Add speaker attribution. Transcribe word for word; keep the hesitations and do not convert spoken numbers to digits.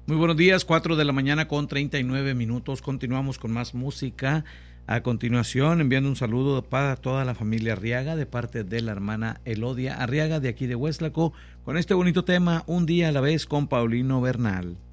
Speaker 1: Muy buenos días, cuatro de la mañana con treinta y nueve minutos. Continuamos con más música. A continuación, enviando un saludo para toda la familia Arriaga de parte de la hermana Elodia Arriaga de aquí de Huéslaco, con este bonito tema, Un día a la vez, con Paulino Bernal.